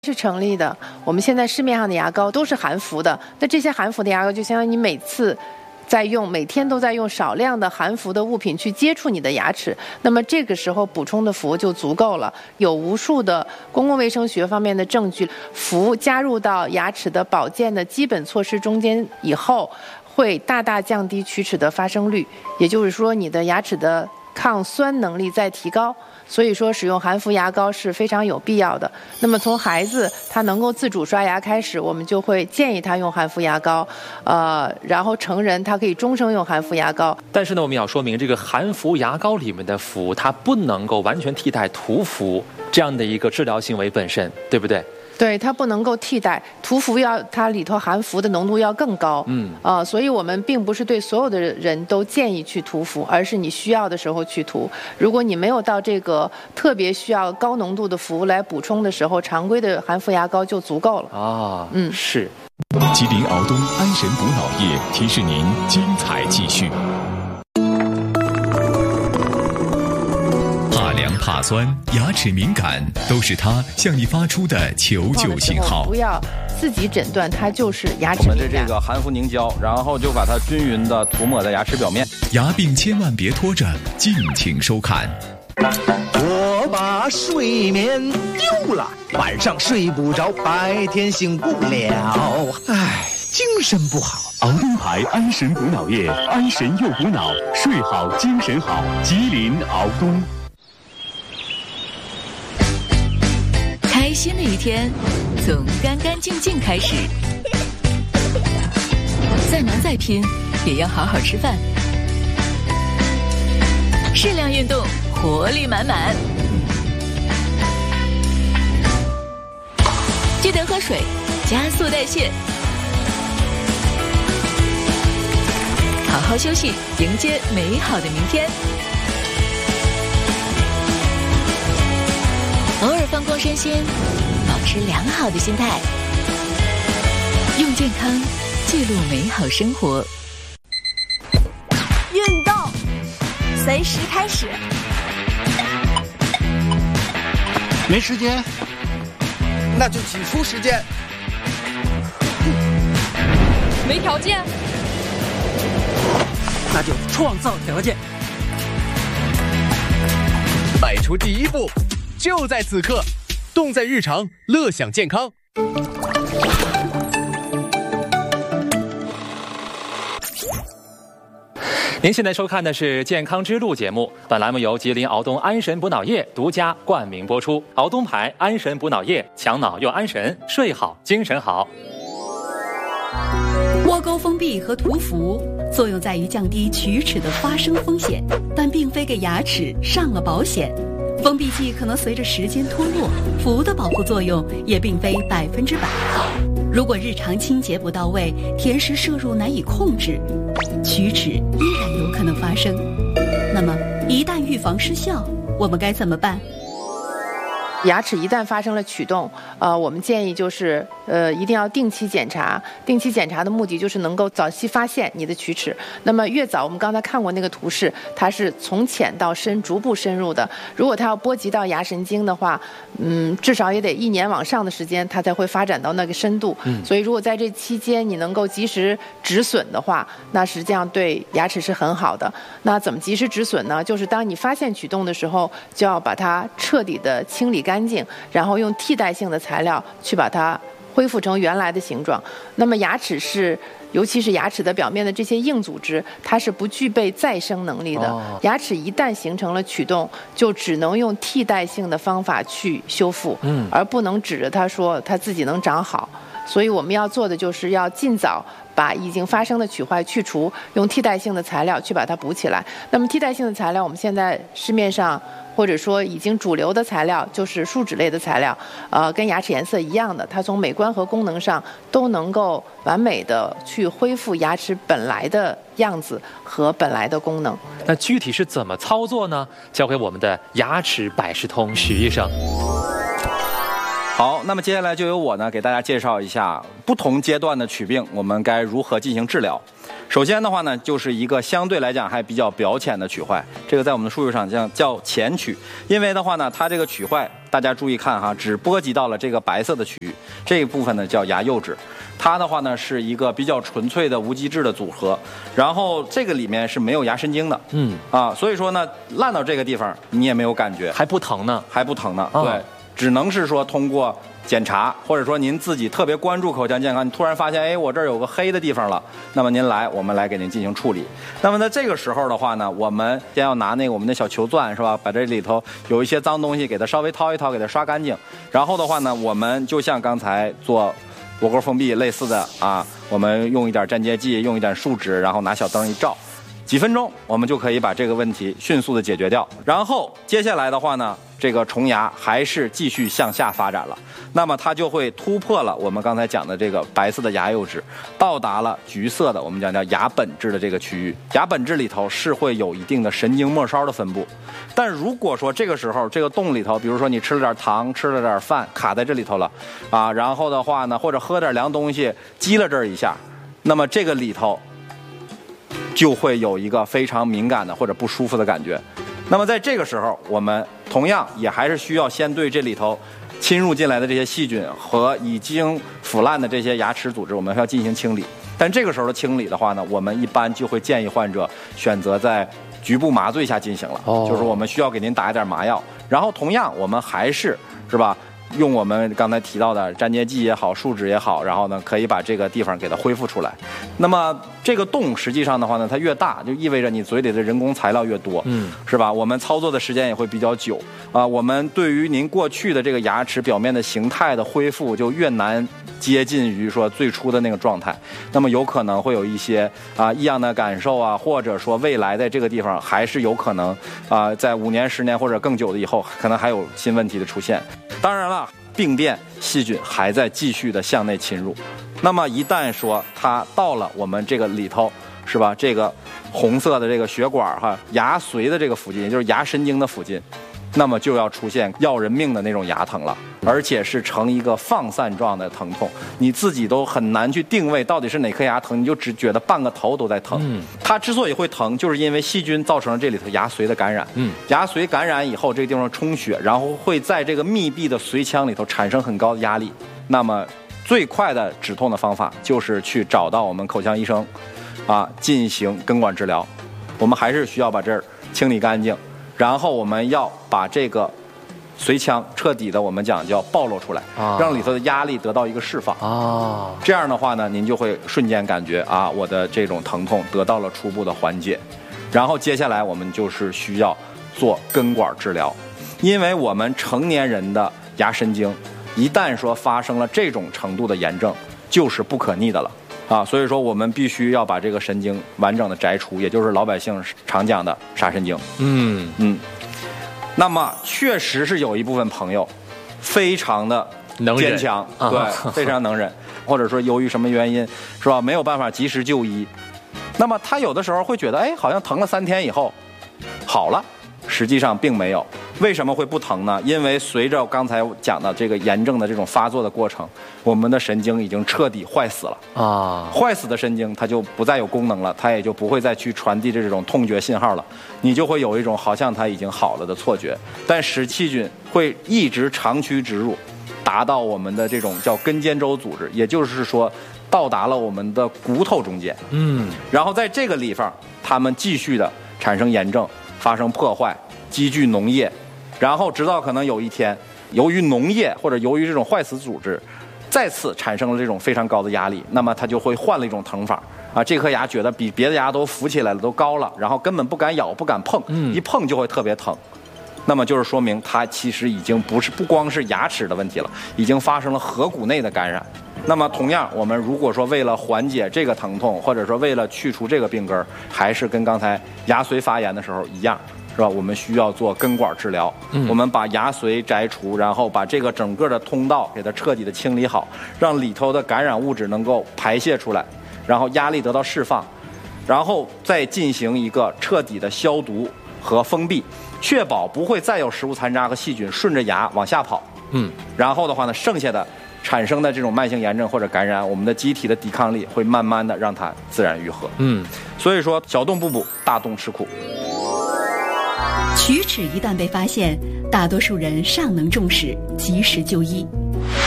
是成立的。我们现在市面上的牙膏都是含氟的，那这些含氟的牙膏就相当于你每天都在用少量的含氟的物品去接触你的牙齿，那么这个时候补充的氟就足够了。有无数的公共卫生学方面的证据，氟加入到牙齿的保健的基本措施中间以后，会大大降低龋齿的发生率，也就是说你的牙齿的抗酸能力在提高。所以说使用含氟牙膏是非常有必要的。那么从孩子他能够自主刷牙开始，我们就会建议他用含氟牙膏，然后成人他可以终生用含氟牙膏。 但是呢，我们要说明这个含氟牙膏里面的氟，它不能够完全替代涂氟这样的一个治疗行为本身，对不对？ 对，它不能够替代涂氟，它里头含氟的浓度要更高。所以我们并不是对所有的人都建议去涂氟，而是你需要的时候去涂。如果你没有到这个特别需要高浓度的氟来补充的时候，常规的含氟牙膏就足够了。 是。 吉林敖东安神补脑液提示您精彩继续。怕酸、牙齿敏感，都是它向你发出的求救信号。 不要自己诊断它就是牙齿敏感。 我们的这个含氟凝胶，然后就把它均匀的涂抹在牙齿表面。 牙病千万别拖着，敬请收看。 我把睡眠丢了，晚上睡不着，白天醒不了，精神不好。 敖东牌安神补脑液，安神又补脑，睡好精神好。吉林敖东。 开心的一天，从干干净净开始。再忙再拼，也要好好吃饭。适量运动，活力满满。记得喝水，加速代谢。好好休息，迎接美好的明天。偶尔放空身心，保持良好的心态，用健康记录美好生活。 运动，随时开始。 没时间， 那就挤出时间。 没条件， 那就创造条件。 迈出第一步。就在此刻，动在日常，乐享健康。 您现在收看的是《健康之路》节目，本栏目由吉林敖东安神补脑液独家冠名播出。敖东牌安神补脑液，强脑又安神，睡好精神好。 窝沟封闭和涂氟作用在于降低龋齿的发生风险，但并非给牙齿上了保险。封闭剂可能随着时间脱落，氟的保护作用也并非100%。如果日常清洁不到位，甜食摄入难以控制，龋齿依然有可能发生。那么，一旦预防失效，我们该怎么办？ 牙齿一旦发生了龋动，我们建议就是一定要定期检查。定期检查的目的就是能够早期发现你的龋齿。那么越早，我们刚才看过那个图示，它是从浅到深逐步深入的。如果它要波及到牙神经的话，至少也得1年往上的时间，它才会发展到那个深度。所以如果在这期间你能够及时止损的话，那实际上对牙齿是很好的。那怎么及时止损呢？就是当你发现龋动的时候，就要把它彻底的清理干净，然后用替代性的材料去把它恢复成原来的形状。那么牙齿是，尤其是牙齿的表面的这些硬组织，它是不具备再生能力的。牙齿一旦形成了龋动，就只能用替代性的方法去修复，而不能指着它说它自己能长好。所以我们要做的就是要尽早把已经发生的龋坏去除，用替代性的材料去把它补起来。那么替代性的材料，我们现在市面上或者说已经主流的材料就是树脂类的材料，跟牙齿颜色一样的，它从美观和功能上都能够完美的去恢复牙齿本来的样子和本来的功能。 那具体是怎么操作呢？交给我们的牙齿百事通徐医生。 好，那么接下来就由我呢给大家介绍一下不同阶段的龋病我们该如何进行治疗。首先的话呢，就是一个相对来讲还比较表浅的龋坏，这个在我们的术语上叫前龋，因为的话呢，它这个龋坏大家注意看哈，只波及到了这个白色的区域，这一部分呢叫牙釉质。它的话呢是一个比较纯粹的无机质的组合，然后这个里面是没有牙神经的，所以说呢烂到这个地方你也没有感觉， 还不疼呢， 对，只能是说通过检查，或者说您自己特别关注口腔健康，你突然发现，哎，我这儿有个黑的地方了，那么您来，我们来给您进行处理。那么在这个时候的话呢，我们先要拿我们的小球钻，是吧？把这里头有一些脏东西给它稍微掏一掏，给它刷干净。然后的话呢，我们就像刚才做窝沟封闭类似的啊，我们用一点粘接剂，用一点树脂，然后拿小灯一照，几分钟我们就可以把这个问题迅速的解决掉。然后接下来的话呢，这个虫牙还是继续向下发展了，那么它就会突破了我们刚才讲的这个白色的牙釉质，到达了橘色的我们讲叫牙本质的这个区域。牙本质里头是会有一定的神经末梢的分布，但如果说这个时候这个洞里头，比如说你吃了点糖，吃了点饭，卡在这里头了啊，然后的话呢，或者喝点凉东西激了这儿一下，那么这个里头就会有一个非常敏感的或者不舒服的感觉。那么在这个时候，我们同样也还是需要先对这里头侵入进来的这些细菌和已经腐烂的这些牙齿组织，我们要进行清理。但这个时候的清理的话呢，我们一般就会建议患者选择在局部麻醉下进行了，就是我们需要给您打一点麻药，然后同样我们还是吧，用我们刚才提到的粘接剂也好，树脂也好，然后呢可以把这个地方给它恢复出来。那么这个洞实际上的话呢，它越大，就意味着你嘴里的人工材料越多，是吧？我们操作的时间也会比较久啊。我们对于您过去的这个牙齿表面的形态的恢复就越难接近于说最初的那个状态，那么有可能会有一些异样的感受啊，或者说未来在这个地方还是有可能在5年、10年或者更久的以后，可能还有新问题的出现。当然了，病变细菌还在继续的向内侵入，那么一旦说它到了我们这个里头，是吧？这个红色的这个血管牙髓的这个附近，也就是牙神经的附近，那么就要出现要人命的那种牙疼了，而且是呈一个放散状的疼痛，你自己都很难去定位到底是哪颗牙疼，你就只觉得半个头都在疼。它之所以会疼，就是因为细菌造成了这里头牙髓的感染。牙髓感染以后，这个地方充血，然后会在这个密闭的髓腔里头产生很高的压力。那么最快的止痛的方法就是去找到我们口腔医生进行根管治疗。我们还是需要把这儿清理干净，然后我们要把这个髓腔彻底的我们讲叫暴露出来，让里头的压力得到一个释放这样的话呢，您就会瞬间感觉我的这种疼痛得到了初步的缓解。然后接下来我们就是需要做根管治疗，因为我们成年人的牙神经一旦说发生了这种程度的炎症，就是不可逆的了所以说我们必须要把这个神经完整的摘除，也就是老百姓常讲的杀神经。那么确实是有一部分朋友非常的坚强，对，非常能忍，或者说由于什么原因，是吧，没有办法及时就医，那么他有的时候会觉得，好像疼了3天以后好了，实际上并没有。为什么会不疼呢？因为随着刚才讲的这个炎症的这种发作的过程，我们的神经已经彻底坏死了坏死的神经它就不再有功能了，它也就不会再去传递这种痛觉信号了，你就会有一种好像它已经好了的错觉。但使细菌会一直长驱直入，达到我们的这种叫根尖周组织，也就是说到达了我们的骨头中间然后在这个地方它们继续的产生炎症，发生破坏，积聚脓液，然后直到可能有一天，由于脓液或者由于这种坏死组织再次产生了这种非常高的压力，那么它就会换了一种疼法这颗牙觉得比别的牙都浮起来了，都高了，然后根本不敢咬，不敢碰一碰就会特别疼。那么就是说明它其实已经不光是牙齿的问题了，已经发生了颌骨内的感染。那么同样，我们如果说为了缓解这个疼痛，或者说为了去除这个病根，还是跟刚才牙髓发炎的时候一样，是吧？我们需要做根管治疗我们把牙髓摘除，然后把这个整个的通道给它彻底的清理好，让里头的感染物质能够排泄出来，然后压力得到释放，然后再进行一个彻底的消毒和封闭，确保不会再有食物残渣和细菌顺着牙往下跑然后的话呢，剩下的产生的这种慢性炎症或者感染，我们的机体的抵抗力会慢慢的让它自然愈合所以说小洞不补，大洞吃苦。 龋齿一旦被发现，大多数人尚能重视，及时就医。